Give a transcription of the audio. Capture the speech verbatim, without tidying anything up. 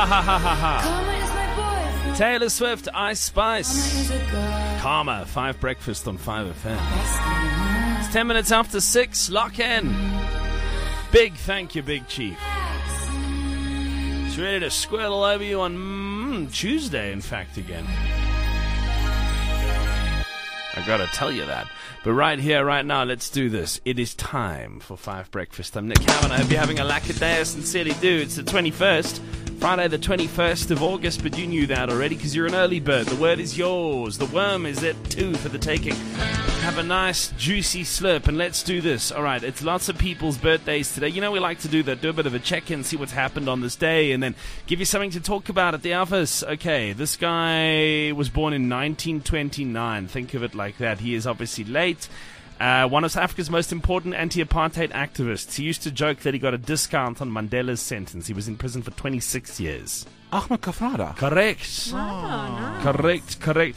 Ha ha ha ha ha. Taylor Swift, Ice Spice. Karma, five Breakfast on five F M. It's ten minutes after six. Lock in. Big thank you, Big Chief. He's ready to squirrel all over you on mm, Tuesday, in fact, again. I gotta tell you that. But right here, right now, let's do this. It is time for Five Breakfast. I'm Nick Cavan. I hope you're having a lack a day. I sincerely do. It's the twenty-first. Friday the twenty-first of August, but you knew that already because you're an early bird. The word is yours. The worm is it too for the taking. Have a nice, juicy slurp, and let's do this. All right, it's lots of people's birthdays today. You know we like to do that, do a bit of a check-in, see what's happened on this day, and then give you something to talk about at the office. Okay, this guy was born in nineteen twenty-nine. Think of it like that. He is obviously late. Uh, one of South Africa's most important anti-apartheid activists. He used to joke that he got a discount on Mandela's sentence. He was in prison for twenty-six years. Ahmed Kafrada. Correct. Oh, nice. Correct, correct.